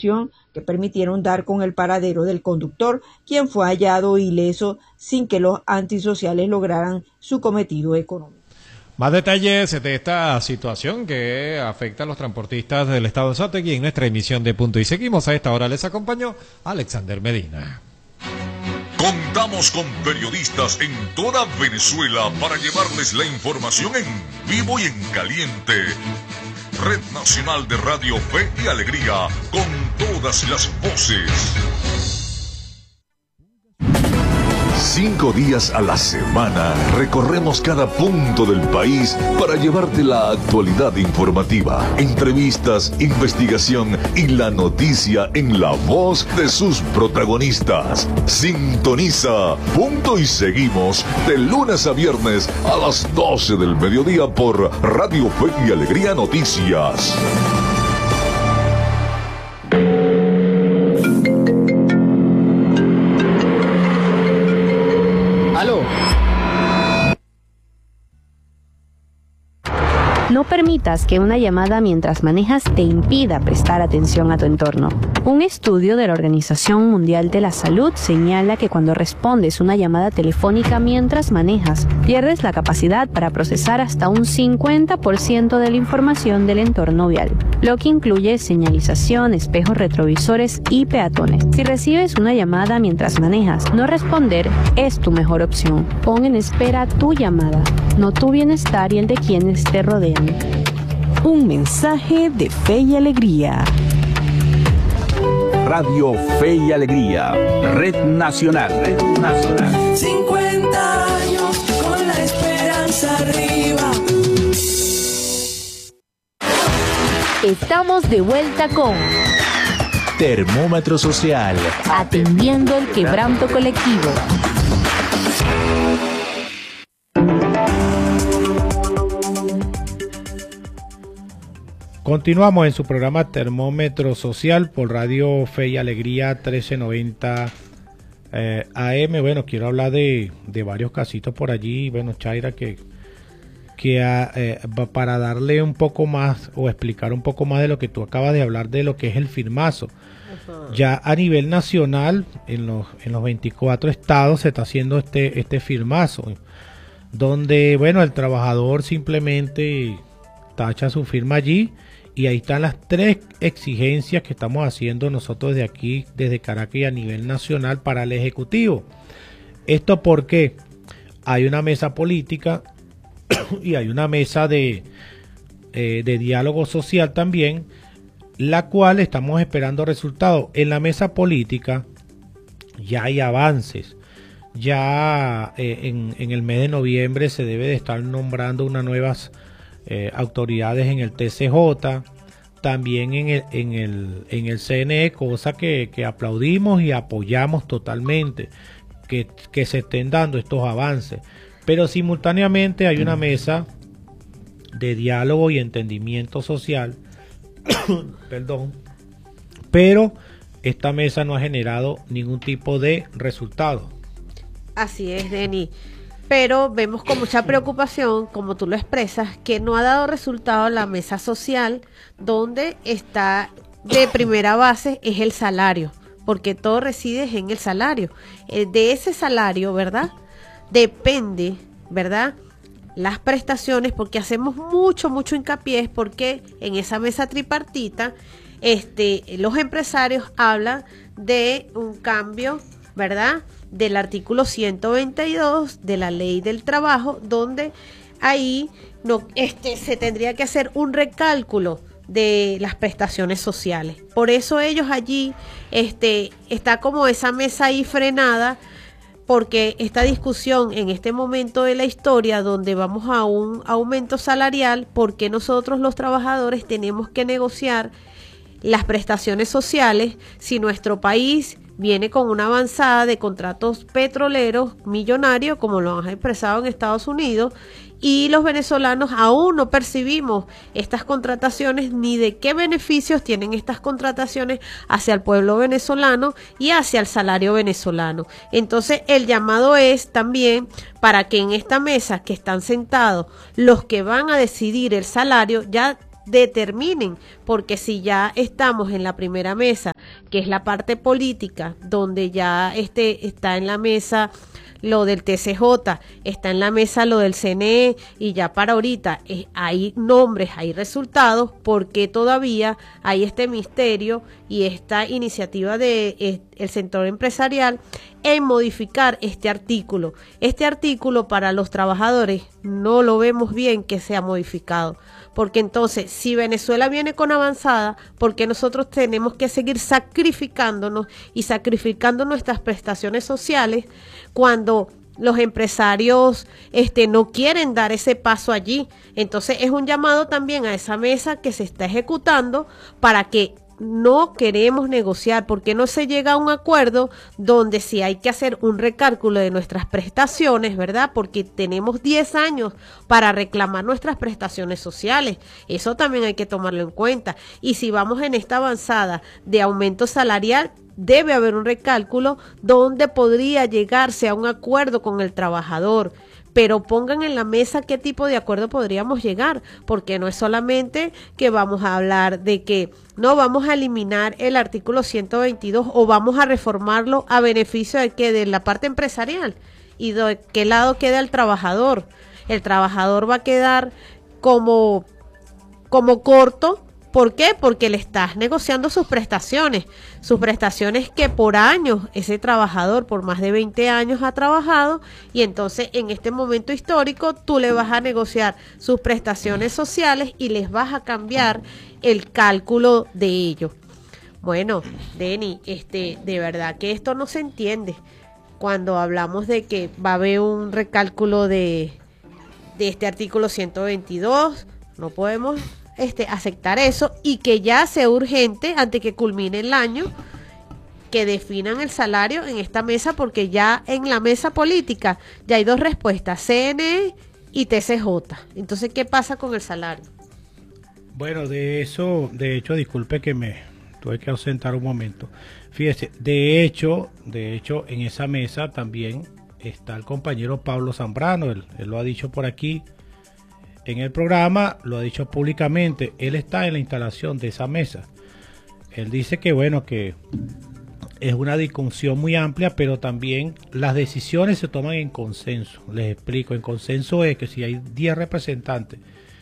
investigación que permitieron dar con el paradero del conductor, quien fue hallado ileso sin que los antisociales lograran su cometido económico. Más detalles de esta situación que afecta a los transportistas del estado de Anzoátegui en nuestra emisión de Punto y Seguimos. A esta hora les acompañó Alexander Medina. Contamos con periodistas en toda Venezuela para llevarles la información en vivo y en caliente. Red Nacional de Radio Fe y Alegría, con todas las voces. 5 días a la semana recorremos cada punto del país para llevarte la actualidad informativa, entrevistas, investigación y la noticia en la voz de sus protagonistas. Sintoniza Punto y Seguimos de lunes a viernes a las 12 del mediodía por Radio Fe y Alegría Noticias. No permitas que una llamada mientras manejas te impida prestar atención a tu entorno. Un estudio de la Organización Mundial de la Salud señala que cuando respondes una llamada telefónica mientras manejas, pierdes la capacidad para procesar hasta un 50% de la información del entorno vial, lo que incluye señalización, espejos retrovisores y peatones. Si recibes una llamada mientras manejas, no responder es tu mejor opción. Pon en espera tu llamada, no tu bienestar y el de quienes te rodean. Un mensaje de Fe y Alegría. Radio Fe y Alegría, Red Nacional. 50 años con la esperanza arriba. Estamos de vuelta con Termómetro Social, Atendiendo el Quebranto Colectivo. Continuamos en su programa Termómetro Social por Radio Fe y Alegría 1390 AM. Bueno, quiero hablar de varios casitos por allí. Bueno, Chaira, que para darle un poco más o explicar un poco más de lo que tú acabas de hablar de lo que es el firmazo. Ya a nivel nacional, en los 24 estados se está haciendo este firmazo, donde, bueno, el trabajador simplemente tacha su firma allí. Y ahí están las 3 exigencias que estamos haciendo nosotros de aquí, desde Caracas y a nivel nacional para el Ejecutivo. Esto porque hay una mesa política y hay una mesa de diálogo social también, la cual estamos esperando resultados. En la mesa política ya hay avances. Ya en el mes de noviembre se debe de estar nombrando unas nuevas autoridades en el TCJ, también en el CNE, cosa que aplaudimos y apoyamos totalmente, que se estén dando estos avances. Pero simultáneamente hay una mesa de diálogo y entendimiento social, perdón, pero esta mesa no ha generado ningún tipo de resultado. Así es, Denny. Pero vemos con mucha preocupación, como tú lo expresas, que no ha dado resultado la mesa social, donde está de primera base es el salario, porque todo reside en el salario. De ese salario, ¿verdad?, depende, ¿verdad?, las prestaciones, porque hacemos mucho hincapié, porque en esa mesa tripartita los empresarios hablan de un cambio, ¿verdad?, del artículo 122 de la Ley del Trabajo, donde ahí se tendría que hacer un recálculo de las prestaciones sociales. Por eso ellos allí está como esa mesa ahí frenada, porque esta discusión en este momento de la historia, donde vamos a un aumento salarial, porque nosotros los trabajadores tenemos que negociar las prestaciones sociales si nuestro país viene con una avanzada de contratos petroleros millonarios, como lo han expresado en Estados Unidos, y los venezolanos aún no percibimos estas contrataciones ni de qué beneficios tienen estas contrataciones hacia el pueblo venezolano y hacia el salario venezolano. Entonces el llamado es también para que en esta mesa que están sentados los que van a decidir el salario ya determinen, porque si ya estamos en la primera mesa que es la parte política, donde ya está en la mesa lo del TCJ, está en la mesa lo del CNE, y ya para ahorita hay nombres, hay resultados, porque todavía hay este misterio y esta iniciativa de el sector empresarial en modificar este artículo. Este artículo para los trabajadores no lo vemos bien que sea modificado, porque entonces si Venezuela viene con avanzada, porque nosotros tenemos que seguir sacrificándonos y sacrificando nuestras prestaciones sociales cuando los empresarios no quieren dar ese paso allí? Entonces es un llamado también a esa mesa que se está ejecutando para que no queremos negociar, porque no se llega a un acuerdo donde si hay que hacer un recálculo de nuestras prestaciones, ¿verdad? Porque tenemos 10 años para reclamar nuestras prestaciones sociales. Eso también hay que tomarlo en cuenta. Y si vamos en esta avanzada de aumento salarial, debe haber un recálculo donde podría llegarse a un acuerdo con el trabajador. Pero pongan en la mesa qué tipo de acuerdo podríamos llegar, porque no es solamente que vamos a hablar de que no vamos a eliminar el artículo 122 o vamos a reformarlo a beneficio de la parte empresarial, y de qué lado queda el trabajador. El trabajador va a quedar como corto. ¿Por qué? Porque le estás negociando sus prestaciones que por años ese trabajador, por más de 20 años ha trabajado, y entonces en este momento histórico tú le vas a negociar sus prestaciones sociales y les vas a cambiar el cálculo de ello. Bueno, Denny, de verdad que esto no se entiende cuando hablamos de que va a haber un recálculo de este artículo 122, no podemos aceptar eso, y que ya sea urgente antes que culmine el año que definan el salario en esta mesa, porque ya en la mesa política ya hay dos respuestas, CNE y TCJ. Entonces, ¿qué pasa con el salario? Bueno, de hecho, disculpe que me tuve que ausentar un momento. Fíjese, de hecho, en esa mesa también está el compañero Pablo Zambrano, él lo ha dicho por aquí en el programa, lo ha dicho públicamente, él está en la instalación de esa mesa. Él dice que bueno, que es una discusión muy amplia, pero también las decisiones se toman en consenso. Les explico, en consenso es que si hay 10 representantes,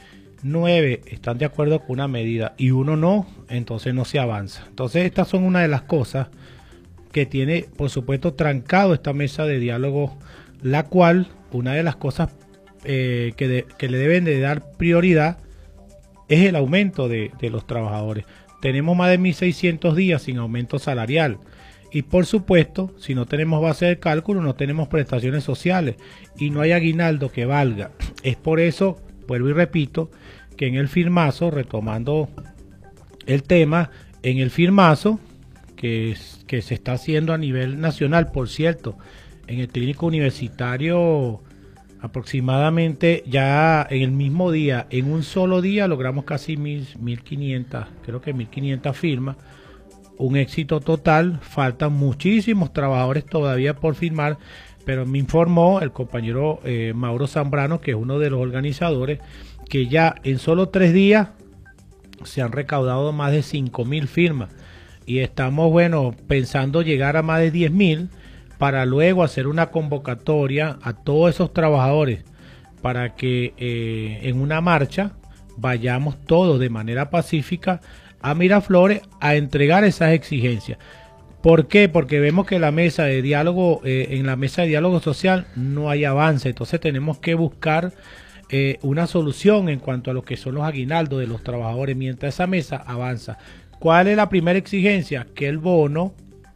9 están de acuerdo con una medida y 1 no, entonces no se avanza. Entonces estas son una de las cosas que tiene, por supuesto, trancado esta mesa de diálogo, la cual, una de las cosas que le deben de dar prioridad es el aumento de los trabajadores. Tenemos más de 1.600 días sin aumento salarial, y por supuesto, si no tenemos base de cálculo, no tenemos prestaciones sociales y no hay aguinaldo que valga. Es por eso, vuelvo y repito, que en el firmazo, retomando el tema, en el firmazo que se está haciendo a nivel nacional, por cierto, en el clínico universitario, aproximadamente ya en el mismo día, en un solo día, logramos casi 1.500, creo que 1.500 firmas, un éxito total. Faltan muchísimos trabajadores todavía por firmar, pero me informó el compañero Mauro Zambrano, que es uno de los organizadores, que ya en solo 3 días se han recaudado más de 5.000 firmas, y estamos, bueno, pensando llegar a más de 10.000, para luego hacer una convocatoria a todos esos trabajadores para que en una marcha vayamos todos de manera pacífica a Miraflores a entregar esas exigencias. ¿Por qué? Porque vemos que la mesa de diálogo, en la mesa de diálogo social no hay avance, entonces tenemos que buscar una solución en cuanto a lo que son los aguinaldos de los trabajadores mientras esa mesa avanza. ¿Cuál es la primera exigencia? Que el bono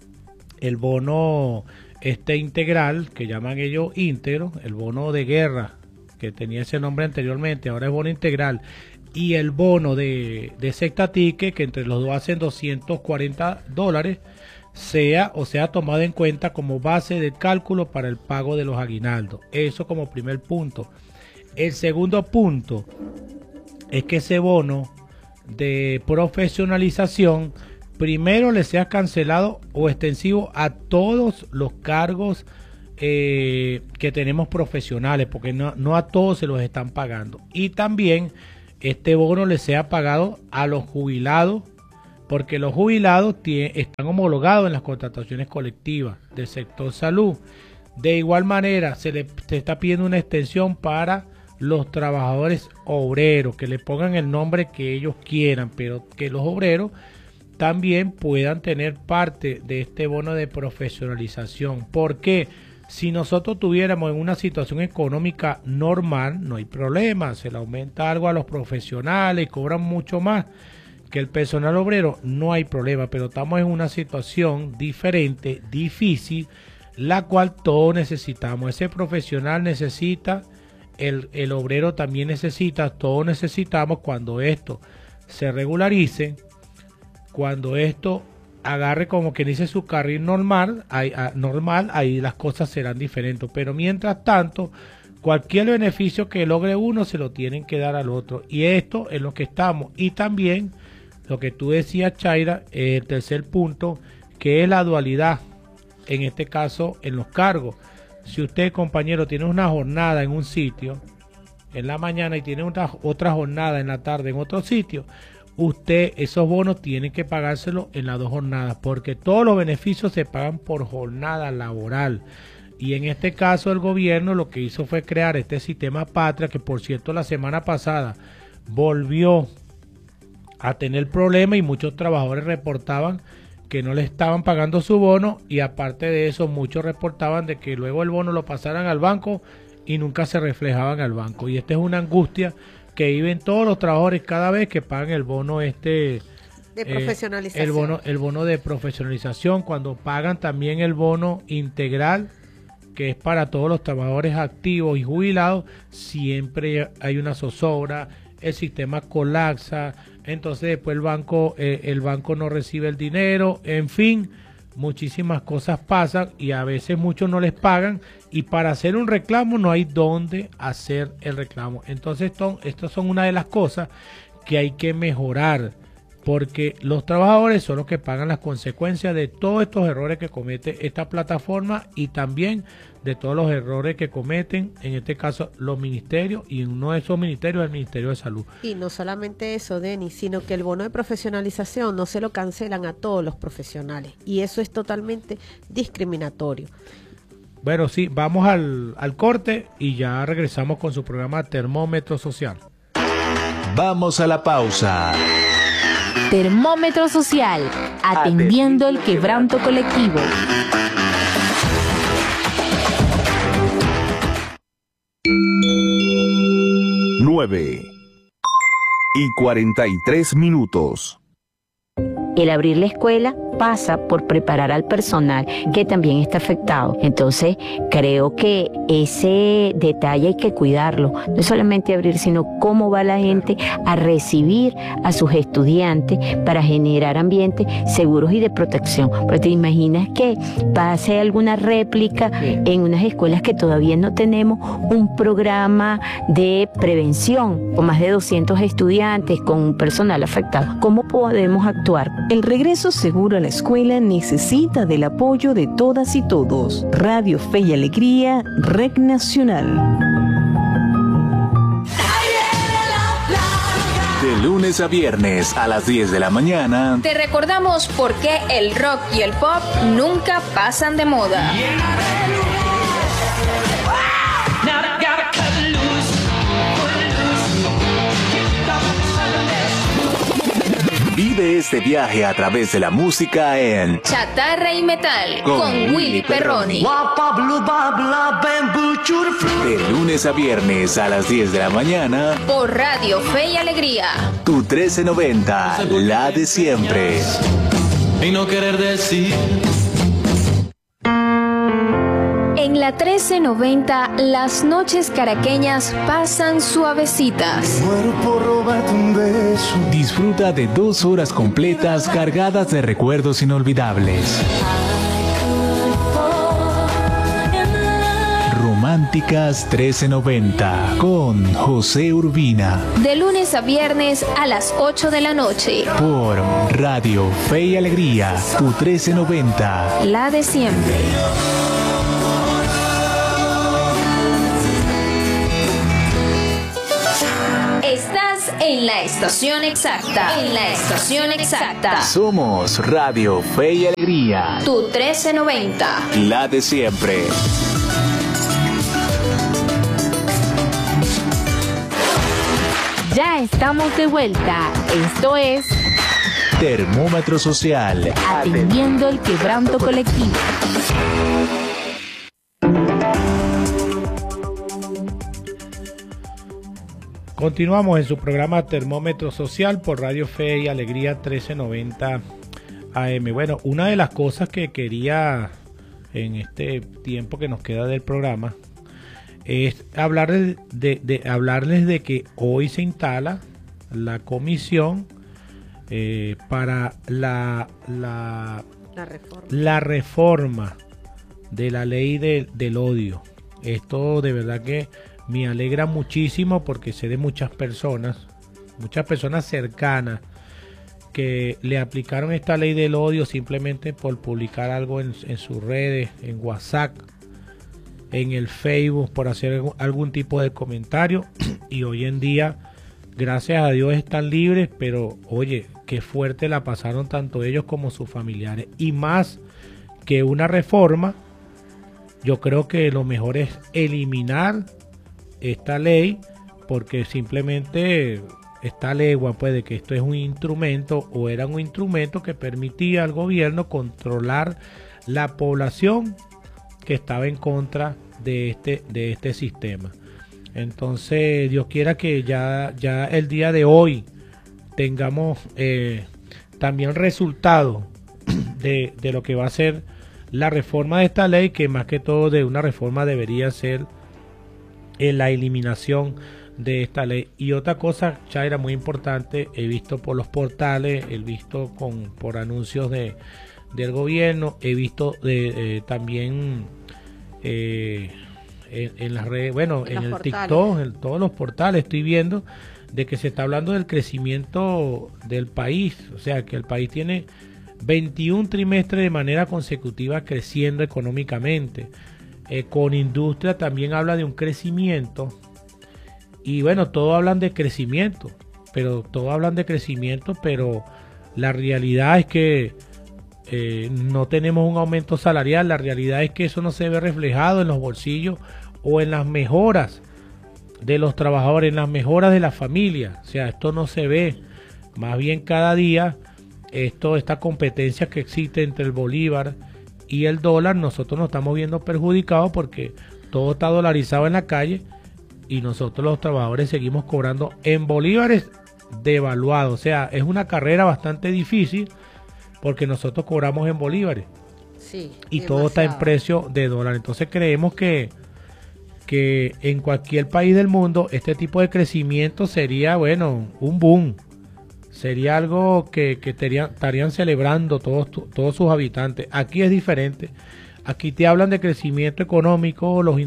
integral, que llaman ellos íntegro, el bono de guerra, que tenía ese nombre anteriormente, ahora es bono integral, y el bono de sectatique, que entre los dos hacen $240, sea tomado en cuenta como base de cálculo para el pago de los aguinaldos. Eso como primer punto. El segundo punto es que ese bono de profesionalización primero le sea cancelado o extensivo a todos los cargos que tenemos profesionales, porque no a todos se los están pagando. Y también este bono le sea pagado a los jubilados porque los jubilados están homologados en las contrataciones colectivas del sector salud. De igual manera, se está pidiendo una extensión para los trabajadores obreros, que le pongan el nombre que ellos quieran, pero que los obreros también puedan tener parte de este bono de profesionalización. Porque si nosotros tuviéramos en una situación económica normal, no hay problema, se le aumenta algo a los profesionales y cobran mucho más que el personal obrero, no hay problema, pero estamos en una situación diferente, difícil, la cual todos necesitamos. Ese profesional necesita, el obrero también necesita, todos necesitamos. Cuando esto se regularice, cuando esto agarre como que dice su carril normal, ahí las cosas serán diferentes. Pero mientras tanto, cualquier beneficio que logre uno se lo tienen que dar al otro. Y esto es lo que estamos. Y también lo que tú decías, Chaira, el tercer punto, que es la dualidad, en este caso en los cargos. Si usted, compañero, tiene una jornada en un sitio en la mañana y tiene otra jornada en la tarde en otro sitio, usted esos bonos tiene que pagárselo en las dos jornadas, porque todos los beneficios se pagan por jornada laboral. Y en este caso el gobierno lo que hizo fue crear este sistema Patria, que por cierto la semana pasada volvió a tener problemas y muchos trabajadores reportaban que no le estaban pagando su bono, y aparte de eso muchos reportaban de que luego el bono lo pasaran al banco y nunca se reflejaban al banco. Y esta es una angustia que viven todos los trabajadores cada vez que pagan el bono de profesionalización. El bono de profesionalización, cuando pagan también el bono integral, que es para todos los trabajadores activos y jubilados, siempre hay una zozobra, el sistema colapsa, entonces después el banco no recibe el dinero, en fin, muchísimas cosas pasan y a veces muchos no les pagan, y para hacer un reclamo no hay dónde hacer el reclamo. Entonces estas son una de las cosas que hay que mejorar, porque los trabajadores son los que pagan las consecuencias de todos estos errores que comete esta plataforma, y también de todos los errores que cometen, en este caso, los ministerios, y uno de esos ministerios es el Ministerio de Salud. Y no solamente eso, Denis, sino que el bono de profesionalización no se lo cancelan a todos los profesionales, y eso es totalmente discriminatorio. Bueno, sí, vamos al corte y ya regresamos con su programa Termómetro Social. Vamos a la pausa. Termómetro Social, atendiendo el quebranto colectivo. Nueve y 43 minutos. El abrir la escuela pasa por preparar al personal que también está afectado. Entonces, creo que ese detalle hay que cuidarlo. No solamente abrir, sino cómo va la gente a recibir a sus estudiantes para generar ambientes seguros y de protección. Porque te imaginas que pase alguna réplica en unas escuelas que todavía no tenemos un programa de prevención con más de 200 estudiantes, con un personal afectado. ¿Cómo podemos actuar? El regreso seguro a la escuela necesita del apoyo de todas y todos. Radio Fe y Alegría, Red Nacional. De lunes a viernes a las 10 de la mañana. Te recordamos por qué el rock y el pop nunca pasan de moda. Vive este viaje a través de la música en Chatarra y Metal con Willy Perroni. De lunes a viernes a las 10 de la mañana Por Radio Fe y Alegría. Tu 1390, la de siempre. Y no querer decir. En la 1390, las noches caraqueñas pasan suavecitas. Muero por robarte un beso. Disfruta de 2 horas completas cargadas de recuerdos inolvidables. Románticas 1390 con José Urbina. De lunes a viernes a las 8 de la noche. Por Radio Fe y Alegría, tu 1390. La de siempre. Estás en la estación exacta. En la estación exacta. Somos Radio Fe y Alegría. Tu 1390. La de siempre. Ya estamos de vuelta. Esto es Termómetro Social. Atendiendo el Quebranto Colectivo. Continuamos en su programa Termómetro Social por Radio Fe y Alegría 1390 AM. Bueno, una de las cosas que quería en este tiempo que nos queda del programa es hablarles de que hoy se instala la comisión para la reforma de la ley del odio. Esto de verdad que me alegra muchísimo porque sé de muchas personas cercanas que le aplicaron esta ley del odio simplemente por publicar algo en sus redes, en WhatsApp, en el Facebook, por hacer algún tipo de comentario. Y hoy en día, gracias a Dios, están libres, pero oye, qué fuerte la pasaron tanto ellos como sus familiares. Y más que una reforma, yo creo que lo mejor es eliminar esta ley, porque simplemente está legua pues de que esto es un instrumento, o era un instrumento que permitía al gobierno controlar la población que estaba en contra de este sistema. Entonces Dios quiera que ya el día de hoy tengamos también resultado de lo que va a ser la reforma de esta ley, que más que todo de una reforma debería ser la eliminación de esta ley. Y otra cosa, Chaira, muy importante, he visto por los portales, he visto por anuncios del gobierno, he visto también en las redes, bueno, en el TikTok, en todos los portales estoy viendo de que se está hablando del crecimiento del país, o sea que el país tiene 21 trimestres de manera consecutiva creciendo económicamente. Con industria también habla de un crecimiento, y bueno, todos hablan de crecimiento, pero la realidad es que no tenemos un aumento salarial. La realidad es que eso no se ve reflejado en los bolsillos o en las mejoras de los trabajadores, en las mejoras de la familia. O sea, esto no se ve. Más bien cada día esta competencia que existe entre el bolívar y el dólar, nosotros nos estamos viendo perjudicados porque todo está dolarizado en la calle y nosotros los trabajadores seguimos cobrando en bolívares devaluados. O sea, es una carrera bastante difícil porque nosotros cobramos en bolívares, sí, y demasiado. Todo está en precio de dólar. Entonces creemos que en cualquier país del mundo este tipo de crecimiento sería, bueno, un boom. Sería algo que estarían celebrando todos sus habitantes. Aquí es diferente. Aquí te hablan de crecimiento económico, los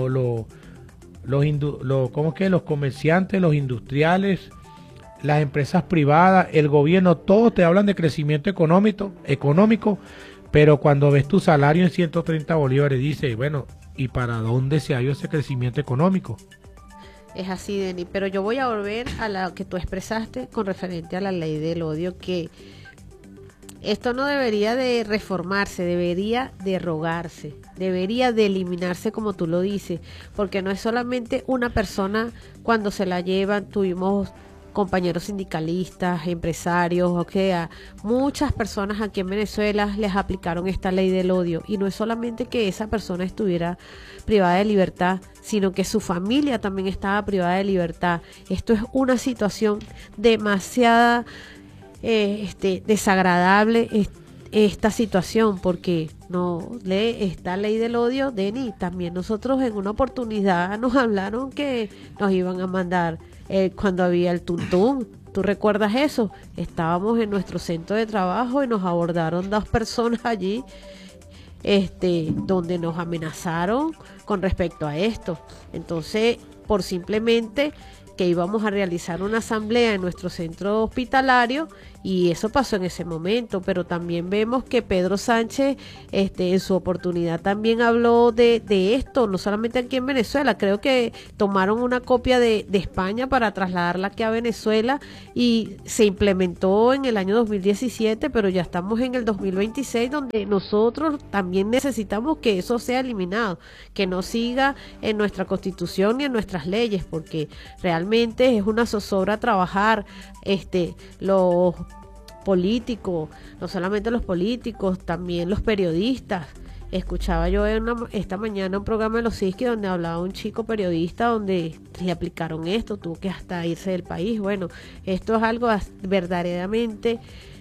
comerciantes, los industriales, las empresas privadas, el gobierno, todos te hablan de crecimiento económico, pero cuando ves tu salario en 130 bolívares, dices, bueno, ¿y para dónde se ha ido ese crecimiento económico? Es así, Denis, pero yo voy a volver a lo que tú expresaste con referente a la ley del odio, que esto no debería de reformarse, debería derogarse, debería de eliminarse, como tú lo dices, porque no es solamente una persona cuando se la llevan. Tuvimos compañeros sindicalistas, empresarios, o sea, muchas personas aquí en Venezuela les aplicaron esta ley del odio, y no es solamente que esa persona estuviera privada de libertad, sino que su familia también estaba privada de libertad. Esto es una situación demasiada desagradable, esta situación, porque esta ley del odio, Denis, también nosotros en una oportunidad nos hablaron que nos iban a mandar cuando había el tuntún. ¿Tú recuerdas eso? Estábamos en nuestro centro de trabajo y nos abordaron 2 personas allí, donde nos amenazaron con respecto a esto. Entonces, por simplemente que íbamos a realizar una asamblea en nuestro centro hospitalario y eso pasó en ese momento, pero también vemos que Pedro Sánchez en su oportunidad también habló de esto, no solamente aquí en Venezuela, creo que tomaron una copia de España para trasladarla aquí a Venezuela y se implementó en el año 2017, pero ya estamos en el 2026 donde nosotros también necesitamos que eso sea eliminado, que no siga en nuestra constitución ni en nuestras leyes, porque realmente es una zozobra trabajar los políticos, no solamente los políticos, también los periodistas. Escuchaba yo esta mañana un programa de los CISCI donde hablaba un chico periodista donde le aplicaron esto, tuvo que hasta irse del país. Bueno, esto es algo verdaderamente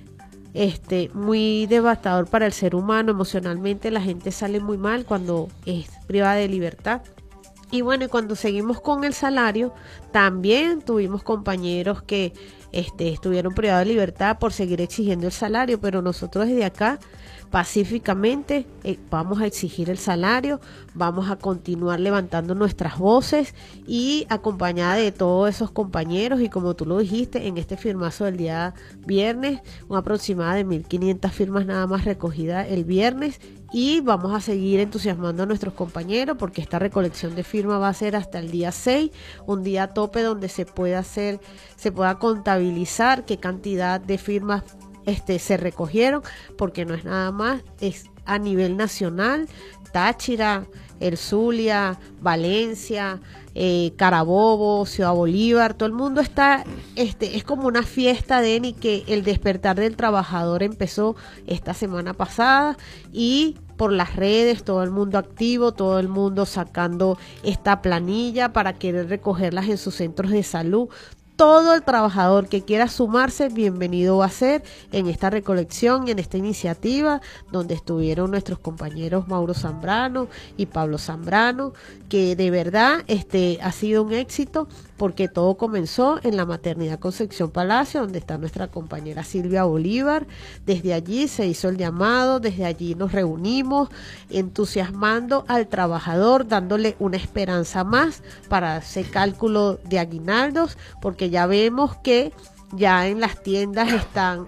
muy devastador para el ser humano. Emocionalmente la gente sale muy mal cuando es privada de libertad. Y bueno, y cuando seguimos con el salario, también tuvimos compañeros que estuvieron privados de libertad por seguir exigiendo el salario, pero nosotros desde acá pacíficamente vamos a exigir el salario, vamos a continuar levantando nuestras voces y acompañada de todos esos compañeros y como tú lo dijiste, en este firmazo del día viernes, una aproximada de 1.500 firmas nada más recogidas el viernes y vamos a seguir entusiasmando a nuestros compañeros porque esta recolección de firmas va a ser hasta el día 6, un día tope donde se pueda contabilizar qué cantidad de firmas se recogieron, porque no es nada más, es a nivel nacional. Táchira, El Zulia, Valencia, Carabobo, Ciudad Bolívar, todo el mundo está, es como una fiesta, Denny, que el despertar del trabajador empezó esta semana pasada y por las redes, todo el mundo activo, todo el mundo sacando esta planilla para querer recogerlas en sus centros de salud. Todo el trabajador que quiera sumarse, bienvenido va a ser en esta recolección y en esta iniciativa donde estuvieron nuestros compañeros Mauro Zambrano y Pablo Zambrano, que de verdad ha sido un éxito porque todo comenzó en la maternidad Concepción Palacio, donde está nuestra compañera Silvia Bolívar. Desde allí se hizo el llamado, desde allí nos reunimos, entusiasmando al trabajador, dándole una esperanza más para ese cálculo de aguinaldos, porque ya vemos que ya en las tiendas están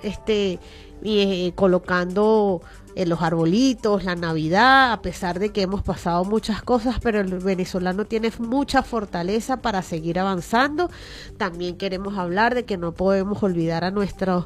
colocando los arbolitos, la Navidad, a pesar de que hemos pasado muchas cosas, pero el venezolano tiene mucha fortaleza para seguir avanzando. También queremos hablar de que no podemos olvidar a nuestros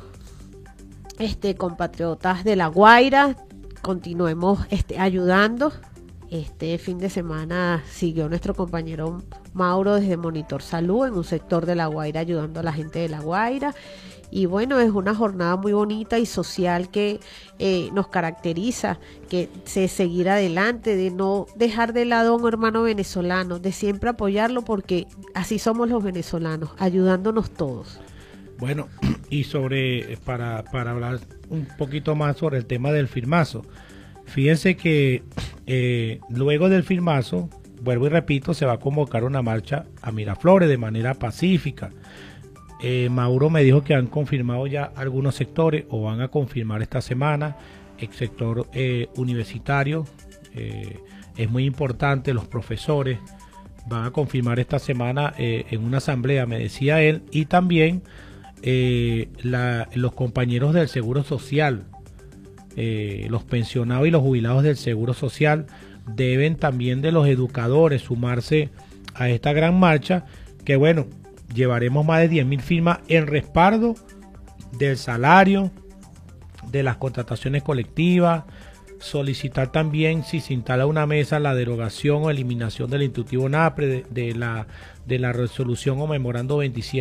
compatriotas de La Guaira. Continuemos ayudando. Este fin de semana siguió nuestro compañero Mauro desde Monitor Salud en un sector de La Guaira ayudando a la gente de La Guaira. Y bueno, es una jornada muy bonita y social que nos caracteriza, que se seguir adelante, de no dejar de lado a un hermano venezolano, de siempre apoyarlo porque así somos los venezolanos, ayudándonos todos. Bueno, y para hablar un poquito más sobre el tema del firmazo, fíjense que luego del firmazo, vuelvo y repito, se va a convocar una marcha a Miraflores de manera pacífica. Mauro me dijo que han confirmado ya algunos sectores o van a confirmar esta semana. El sector universitario es muy importante, los profesores van a confirmar esta semana en una asamblea, me decía él, y también los compañeros del Seguro Social, los pensionados y los jubilados del Seguro Social deben también de los educadores sumarse a esta gran marcha que bueno, llevaremos más de 10.000 firmas en respaldo del salario, de las contrataciones colectivas, solicitar también si se instala una mesa la derogación o eliminación del instructivo NAPRE de la resolución o memorando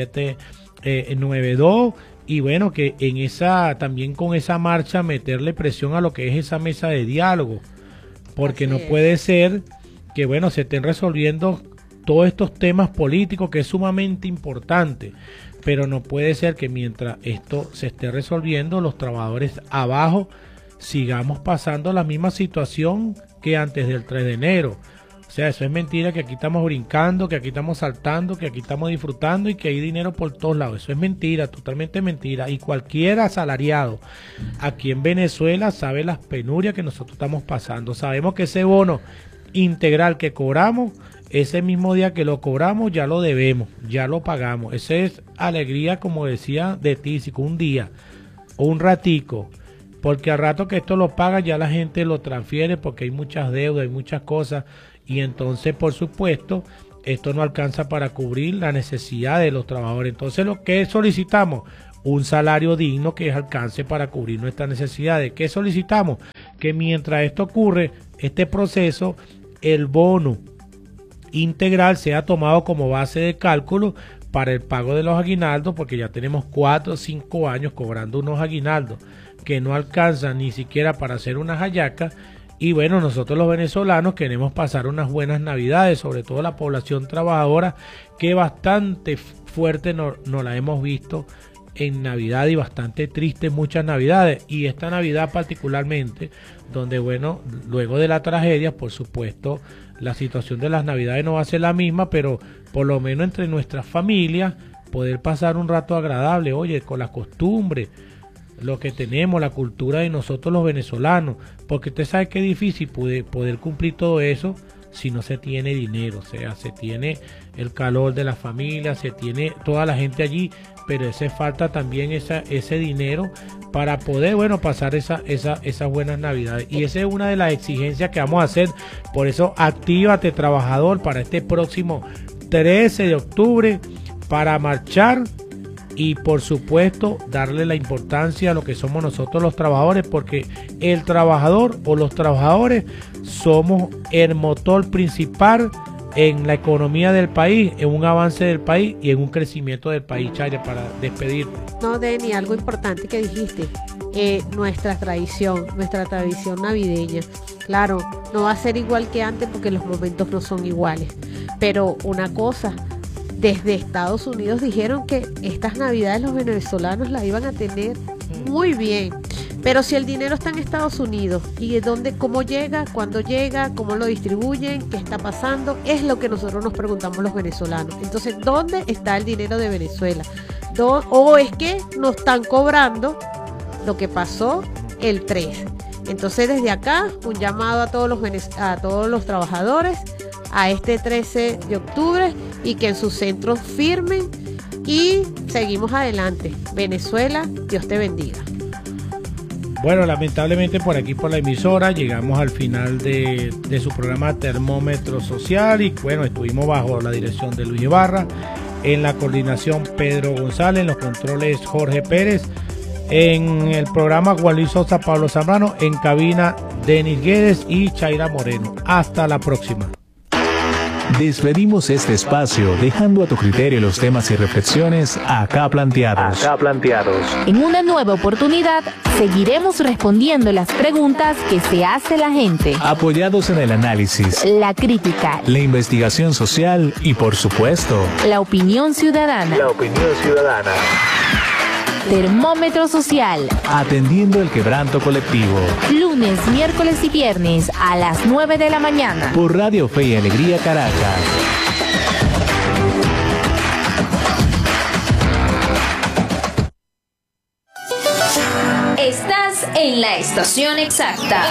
2792 y bueno, que en también con esa marcha meterle presión a lo que es esa mesa de diálogo, porque no puede ser que bueno, se estén resolviendo todos estos temas políticos que es sumamente importante, pero no puede ser que mientras esto se esté resolviendo los trabajadores abajo sigamos pasando la misma situación que antes del 3 de enero. O sea, eso es mentira, que aquí estamos brincando, que aquí estamos saltando, que aquí estamos disfrutando y que hay dinero por todos lados. Eso es mentira, totalmente mentira. Y cualquier asalariado aquí en Venezuela sabe las penurias que nosotros estamos pasando. Sabemos que ese bono integral que cobramos ese mismo día que lo cobramos ya lo debemos, ya lo pagamos. Esa es alegría, como decía, de tísico, un día o un ratico, porque al rato que esto lo paga ya la gente lo transfiere porque hay muchas deudas, hay muchas cosas, y entonces por supuesto esto no alcanza para cubrir la necesidad de los trabajadores. Entonces lo que solicitamos, un salario digno que alcance para cubrir nuestras necesidades. ¿Qué solicitamos? Que mientras esto ocurre, este proceso, el bono integral sea tomado como base de cálculo para el pago de los aguinaldos, porque ya tenemos 4 o 5 años cobrando unos aguinaldos que no alcanzan ni siquiera para hacer unas hallacas. Y bueno, nosotros los venezolanos queremos pasar unas buenas navidades, sobre todo la población trabajadora, que bastante fuerte no la hemos visto en Navidad, y bastante triste muchas Navidades, y esta Navidad particularmente, donde bueno, luego de la tragedia, por supuesto, la situación de las Navidades no va a ser la misma, pero por lo menos entre nuestras familias poder pasar un rato agradable, oye, con la costumbre, lo que tenemos, la cultura de nosotros los venezolanos, porque usted sabe que es difícil poder cumplir todo eso si no se tiene dinero. O sea, se tiene el calor de la familia, se tiene toda la gente allí, pero hace falta también ese dinero para poder, bueno, pasar esas buenas Navidades. Y esa es una de las exigencias que vamos a hacer. Por eso, actívate, trabajador, para este próximo 13 de octubre, para marchar y, por supuesto, darle la importancia a lo que somos nosotros los trabajadores, porque el trabajador o los trabajadores somos el motor principal en la economía del país, en un avance del país y en un crecimiento del país. Chaira, para despedirte. No, Denny, algo importante que dijiste, nuestra tradición navideña. Claro, no va a ser igual que antes porque los momentos no son iguales, pero una cosa, desde Estados Unidos dijeron que estas Navidades los venezolanos la iban a tener muy bien. Pero si el dinero está en Estados Unidos, ¿y cómo llega, cuándo llega, cómo lo distribuyen, qué está pasando? Es lo que nosotros nos preguntamos los venezolanos. Entonces, ¿dónde está el dinero de Venezuela? ¿O es que nos están cobrando lo que pasó el 3? Entonces, desde acá, un llamado a todos los trabajadores a este 13 de octubre, y que en sus centros firmen, y seguimos adelante. Venezuela, Dios te bendiga. Bueno, lamentablemente por aquí, por la emisora, llegamos al final de su programa Termómetro Social, y bueno, estuvimos bajo la dirección de Luis Ibarra, en la coordinación Pedro González, en los controles Jorge Pérez, en el programa Juan Luis Sosa, Pablo Zambrano, en cabina Denis Guedes y Chaira Moreno. Hasta la próxima. Despedimos este espacio dejando a tu criterio los temas y reflexiones acá planteados. En una nueva oportunidad, seguiremos respondiendo las preguntas que se hace la gente. Apoyados en el análisis, La crítica, la investigación social y, por supuesto, la opinión ciudadana. Termómetro Social. atendiendo el quebranto colectivo. Lunes, miércoles y viernes a las 9 de la mañana. Por Radio Fe y Alegría Caracas. Estás en la estación exacta.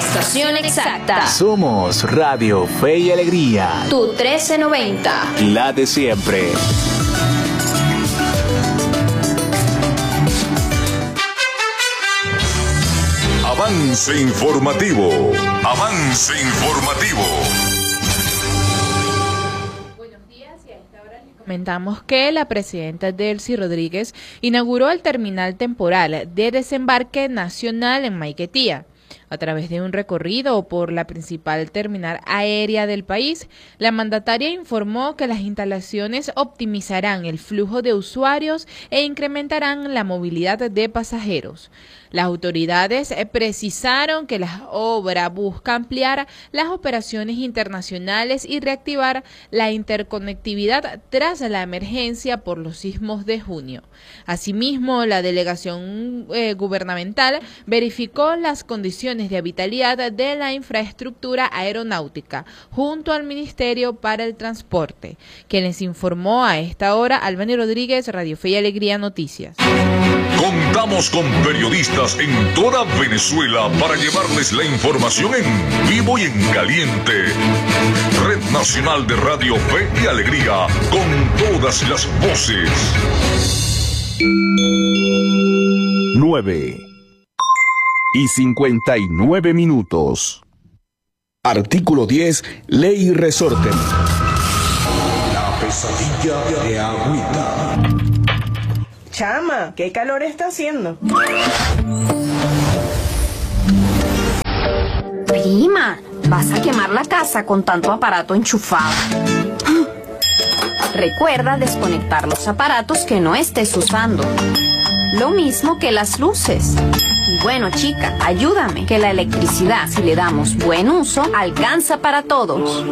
Somos Radio Fe y Alegría. Tu 1390. La de siempre. Avance informativo. Comentamos que la presidenta Delcy Rodríguez inauguró el terminal temporal de desembarque nacional en Maiquetía. A través de un recorrido por la principal terminal aérea del país, la mandataria informó que las instalaciones optimizarán el flujo de usuarios e incrementarán la movilidad de pasajeros. Las autoridades precisaron que la obra busca ampliar las operaciones internacionales y reactivar la interconectividad tras la emergencia por los sismos de junio. Asimismo, la delegación gubernamental verificó las condiciones de habitabilidad de la infraestructura aeronáutica junto al Ministerio para el Transporte. Quien les informó a esta hora, Albany Rodríguez, Radio Fe y Alegría Noticias. Contamos con periodistas en toda Venezuela para llevarles la información en vivo y en caliente. Red Nacional de Radio Fe y Alegría, con todas las voces. 9:59. Artículo 10, Ley y Resorte. La pesadilla de Agüita. Chama, ¿qué calor está haciendo? Prima, vas a quemar la casa con tanto aparato enchufado. Recuerda desconectar los aparatos que no estés usando. Lo mismo que las luces. Y bueno, chica, ayúdame, que la electricidad, si le damos buen uso, alcanza para todos.